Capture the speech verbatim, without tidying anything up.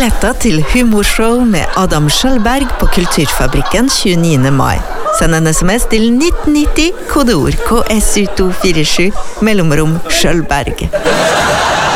billetter til humorshow med Adam Skjølberg på Kulturfabrikken tjueniende mai. Send en sms til nitten nitti, kodeord K S U to fire sju, mellomrom Skjølberg.